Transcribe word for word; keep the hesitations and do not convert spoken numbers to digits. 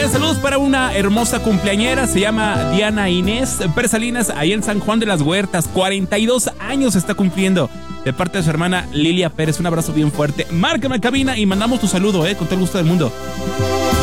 Oye, saludos para una hermosa cumpleañera, se llama Diana Inés Pérez Salinas, ahí en San Juan de las Huertas, cuarenta y dos años está cumpliendo, de parte de su hermana Lilia Pérez. Un abrazo bien fuerte. Márcame en cabina y mandamos tu saludo, eh, con todo el gusto del mundo.